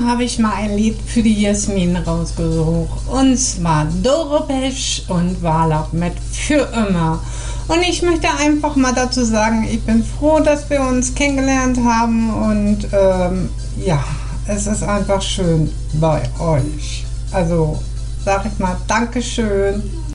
habe ich mal ein Lied für die Jasmin rausgesucht. Und zwar Doro Pesch und Wallach mit Für immer. Und ich möchte einfach mal dazu sagen, ich bin froh, dass wir uns kennengelernt haben. Und ja, es ist einfach schön bei euch. Also sag ich mal Dankeschön.